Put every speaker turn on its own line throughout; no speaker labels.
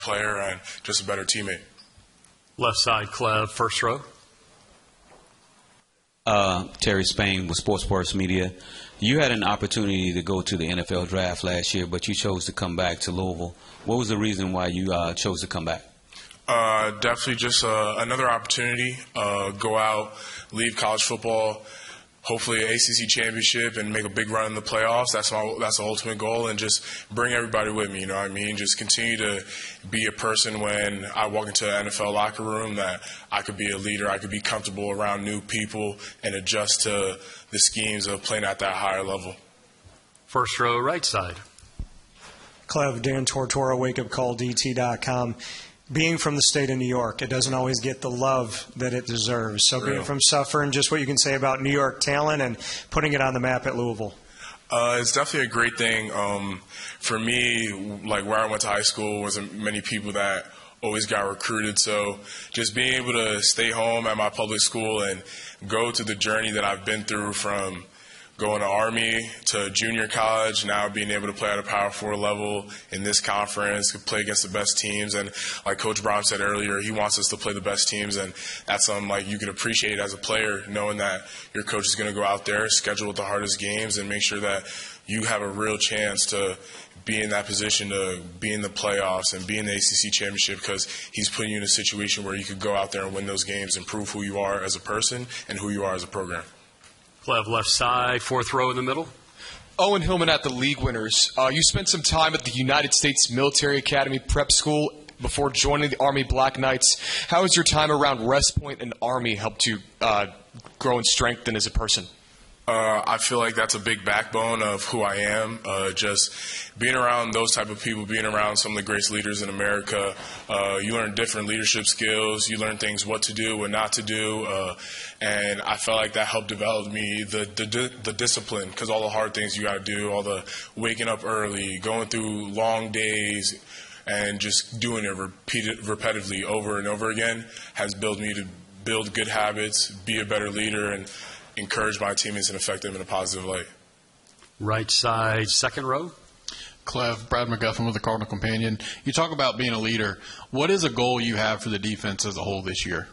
player and just a better teammate.
Left side, Clev, first row.
Terry Spain with Sports Burst Media. You had an opportunity to go to the NFL draft last year, but you chose to come back to Louisville. What was the reason why you chose to come back?
Definitely just another opportunity. Go out, leave college football, hopefully an ACC championship, and make a big run in the playoffs. That's the ultimate goal, and just bring everybody with me. You know what I mean? Just continue to be a person when I walk into an NFL locker room, that I could be a leader, I could be comfortable around new people, and adjust to the schemes of playing at that higher level.
First row, right side.
Clev, Dan Tortora, wakeupcalldt.com. Being from the state of New York, it doesn't always get the love that it deserves. So being from Suffern, just what you can say about New York talent and putting it on the map at Louisville.
It's definitely a great thing. For me, like where I went to high school, wasn't many people that always got recruited. So just being able to stay home at my public school and go to the journey that I've been through from going to Army to junior college, now being able to play at a Power 4 level in this conference, play against the best teams. And like Coach Brown said earlier, he wants us to play the best teams, and that's something like you can appreciate as a player, knowing that your coach is going to go out there, schedule the hardest games, and make sure that you have a real chance to be in that position to be in the playoffs and be in the ACC championship, because he's putting you in a situation where you could go out there and win those games and prove who you are as a person and who you are as a program.
Clev, left side, fourth row in the middle.
Owen Hillman at the League Winners. You spent some time at the United States Military Academy Prep School before joining the Army Black Knights. How has your time around West Point and Army helped you grow and strengthen as a person?
I feel like that's a big backbone of who I am. Just being around those type of people, being around some of the greatest leaders in America, you learn different leadership skills. You learn things, what to do, what not to do. And I felt like that helped develop me, the discipline, because all the hard things you got to do, all the waking up early, going through long days, and just doing it repetitively over and over again has built me to build good habits, be a better leader, and encourage my teammates and affect them in a positive light.
Right side, second row.
Clev, Brad McGuffin with the Cardinal Companion. You talk about being a leader. What is a goal you have for the defense as a whole this year?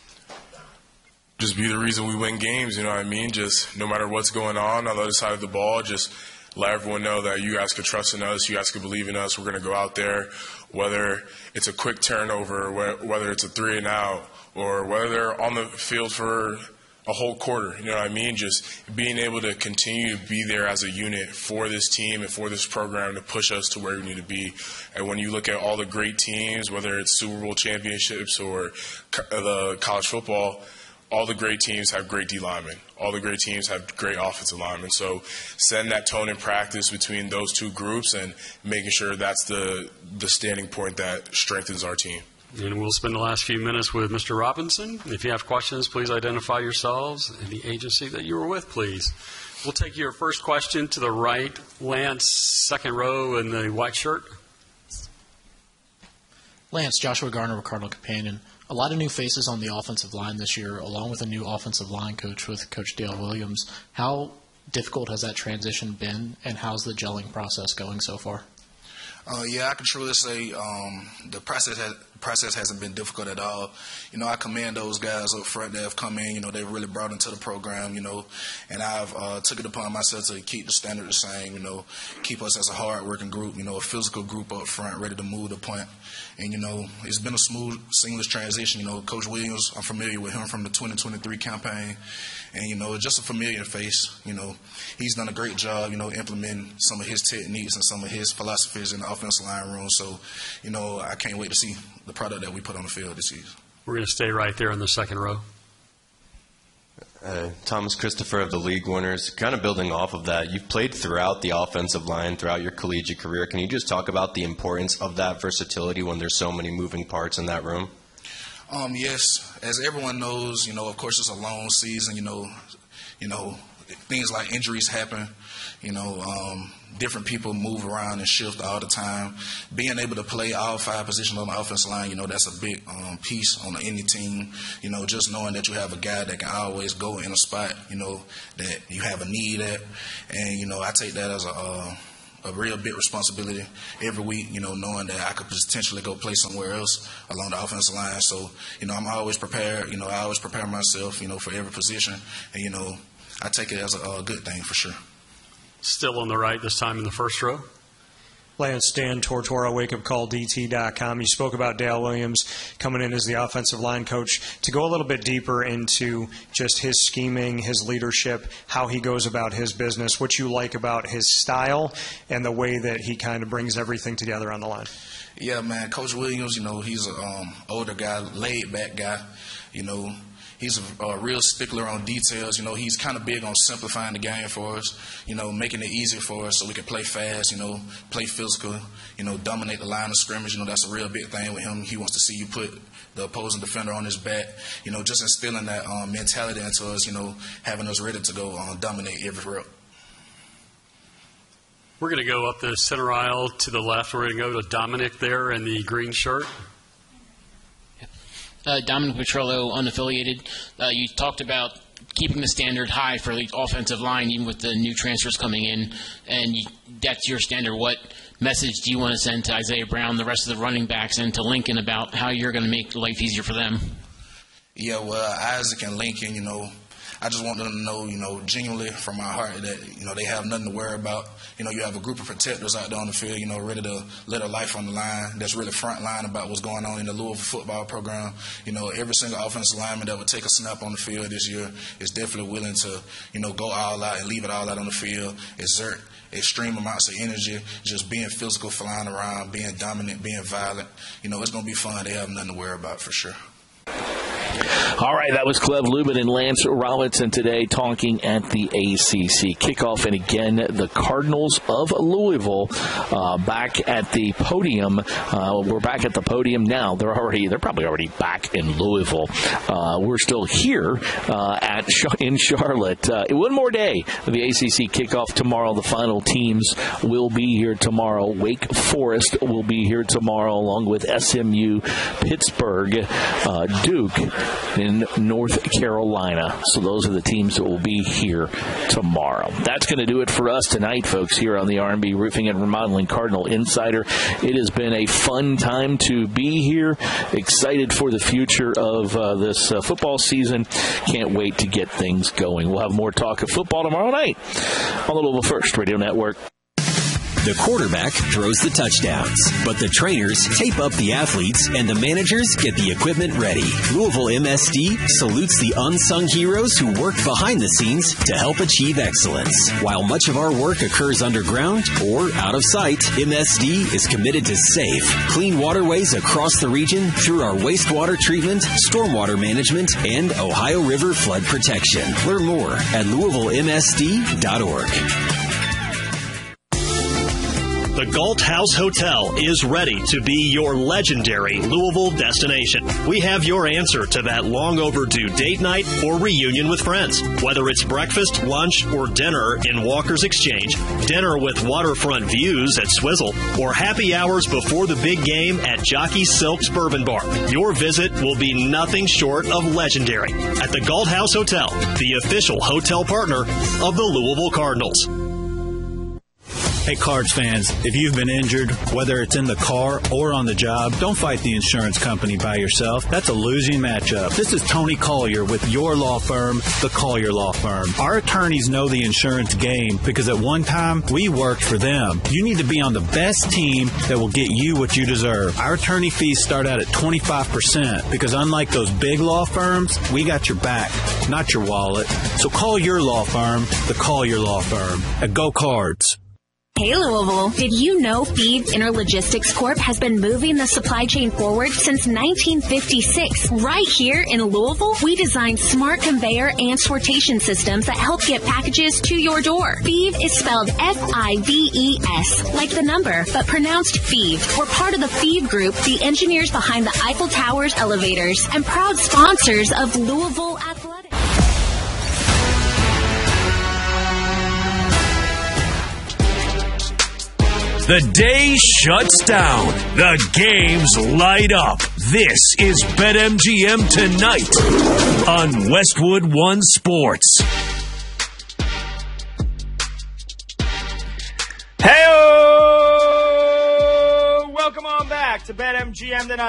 Just be the reason we win games, you know what I mean? Just no matter what's going on the other side of the ball, just let everyone know that you guys can trust in us, you guys can believe in us. We're going to go out there, whether it's a quick turnover, whether it's a 3 and out, or whether they're on the field for a whole quarter, you know what I mean? Just being able to continue to be there as a unit for this team and for this program to push us to where we need to be. And when you look at all the great teams, whether it's Super Bowl championships or the college football, all the great teams have great D linemen. All the great teams have great offensive linemen. So setting that tone in practice between those two groups and making sure that's the standing point that strengthens our team.
And we'll spend the last few minutes with Mr. Robinson. If you have questions, please identify yourselves and the agency that you were with, please. We'll take your first question to the right. Lance, second row in the white shirt.
Lance, Joshua Garner with Cardinal Companion. A lot of new faces on the offensive line this year, along with a new offensive line coach with Coach Dale Williams. How difficult has that transition been, and how's the gelling process going so far?
I can truly say the process hasn't been difficult at all. You know, I commend those guys up front that have come in. You know, they've really brought into the program, you know, and I've took it upon myself to keep the standard the same, you know, keep us as a hard-working group, you know, a physical group up front, ready to move the point. And, you know, it's been a smooth, seamless transition. You know, Coach Williams, I'm familiar with him from the 2023 campaign. And, you know, just a familiar face. You know, he's done a great job, you know, implementing some of his techniques and some of his philosophies in the offensive line room. So, you know, I can't wait to see the product that we put on the field this season.
We're going to stay right there in the second row.
Thomas Christopher of the League Winners. Kind of building off of that, you've played throughout the offensive line throughout your collegiate career. Can you just talk about the importance of that versatility when there's so many moving parts in that room?
Yes, as everyone knows, you know, of course it's a long season. You know, things like injuries happen. You know, different people move around and shift all the time. Being able to play all 5 positions on the offensive line, you know, that's a big piece on any team. You know, just knowing that you have a guy that can always go in a spot, you know, that you have a need at. And, you know, I take that as a real big responsibility every week, knowing that I could potentially go play somewhere else along the offensive line. So, I'm always prepared. I always prepare myself, for every position. And, I take it as a good thing for sure.
Still on the right this time in the first row.
Lance, Dan Tortora, wakeupcalldt.com. You spoke about Dale Williams coming in as the offensive line coach. To go a little bit deeper into just his scheming, his leadership, how he goes about his business, what you like about his style and the way that he kind of brings everything together on the line.
Yeah, man, Coach Williams, he's an older guy, laid-back guy, He's a real stickler on details. He's kind of big on simplifying the game for us, making it easier for us so we can play fast, play physical, dominate the line of scrimmage. That's a real big thing with him. He wants to see you put the opposing defender on his back, just instilling that mentality into us, having us ready to go dominate every rep.
We're going to go up the center aisle to the left. We're going to go to Dominic there in the green shirt.
Dominic Petrollo, unaffiliated. You talked about keeping the standard high for the offensive line, even with the new transfers coming in, and that's your standard. What message do you want to send to Isaiah Brown, the rest of the running backs, and to Lincoln about how you're going to make life easier for them?
Yeah, well, Isaac and Lincoln, I just want them to know, genuinely from my heart that, they have nothing to worry about. You have a group of protectors out there on the field, ready to let their life on the line. That's really front line about what's going on in the Louisville football program. Every single offensive lineman that would take a snap on the field this year is definitely willing to, go all out and leave it all out on the field, exert extreme amounts of energy, just being physical, flying around, being dominant, being violent. It's going to be fun. They have nothing to worry about for sure.
All right, that was Cleve Lubin and Lance Robinson today talking at the ACC kickoff. And again, the Cardinals of Louisville back at the podium. We're back at the podium now. They're probably already back in Louisville. We're still here in Charlotte. One more day of the ACC kickoff tomorrow. The final teams will be here tomorrow. Wake Forest will be here tomorrow, along with SMU, Pittsburgh, Duke in North Carolina. So those are the teams that will be here tomorrow. That's going to do it for us tonight, folks, here on the R&B Roofing and Remodeling Cardinal Insider. It has been a fun time to be here. Excited for the future of this football season. Can't wait to get things going. We'll have more talk of football tomorrow night on the Louisville First Radio Network.
The quarterback throws the touchdowns, but the trainers tape up the athletes and the managers get the equipment ready. Louisville MSD salutes the unsung heroes who work behind the scenes to help achieve excellence. While much of our work occurs underground or out of sight, MSD is committed to safe, clean waterways across the region through our wastewater treatment, stormwater management, and Ohio River flood protection. Learn more at LouisvilleMSD.org.
The Galt House Hotel is ready to be your legendary Louisville destination. We have your answer to that long overdue date night or reunion with friends. Whether it's breakfast, lunch, or dinner in Walker's Exchange, dinner with waterfront views at Swizzle, or happy hours before the big game at Jockey Silk's Bourbon Bar, your visit will be nothing short of legendary at the Galt House Hotel, the official hotel partner of the Louisville Cardinals.
Hey, Cards fans, if you've been injured, whether it's in the car or on the job, don't fight the insurance company by yourself. That's a losing matchup. This is Tony Collier with your law firm, the Collier Law Firm. Our attorneys know the insurance game because at one time, we worked for them. You need to be on the best team that will get you what you deserve. Our attorney fees start out at 25% because unlike those big law firms, we got your back, not your wallet. So call your law firm, the Collier Law Firm, at Go Cards.
Hey Louisville, did you know Feed Interlogistics Corp has been moving the supply chain forward since 1956? Right here in Louisville, we designed smart conveyor and sortation systems that help get packages to your door. Feed is spelled F-I-V-E-S, like the number, but pronounced Feed. We're part of the Feed Group, the engineers behind the Eiffel Tower's elevators, and proud sponsors of Louisville Athletics.
The day shuts down. The games light up. This is BetMGM Tonight on Westwood One Sports.
Hey-o! BetMGM tonight.